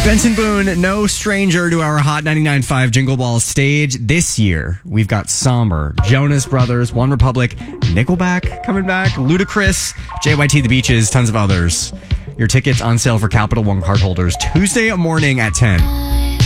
Benson Boone, no stranger to our Hot 99.5 Jingle Ball stage. This year, we've got Somber, Jonas Brothers, One Republic, Nickelback coming back, Ludacris, JYT The Beaches, tons of others. Your tickets on sale for Capital One card holders Tuesday morning at 10.